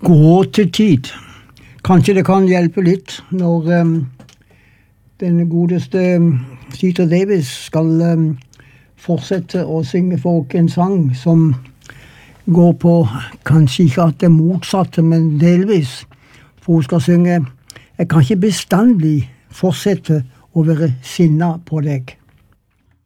Gråtetid. Kanskje det kan hjelpe litt når den godeste Peter Davis skal fortsette å synge folk en sang som går på kanskje ikke at det motsatte, men delvis. For hun skal synge: Jeg kan ikke bestandig fortsette å være sinna på deg.